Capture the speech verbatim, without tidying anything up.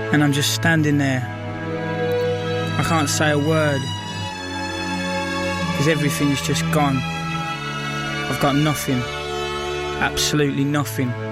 And I'm just standing there. I can't say a word because everything's just gone. I've got nothing, absolutely nothing.